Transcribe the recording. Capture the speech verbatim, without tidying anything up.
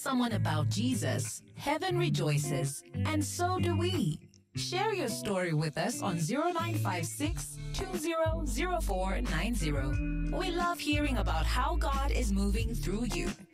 someone about Jesus, heaven rejoices, and so do we. Share your story with us on zero nine five six, two zero zero four nine zero. We love hearing about how God is moving through you.